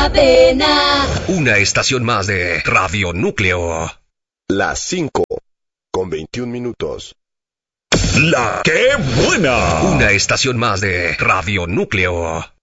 Cadena. Una estación más de Radio Núcleo. Las 5:21. La ¡Qué buena! Una estación más de Radio Núcleo.